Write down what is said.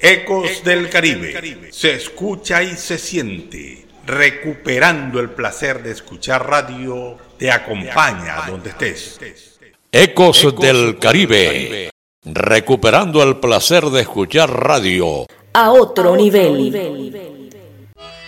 Ecos del Caribe. Se escucha y se siente. Recuperando el placer de escuchar radio, te acompaña donde estés. Ecos del Caribe. Recuperando el placer de escuchar radio a otro nivel.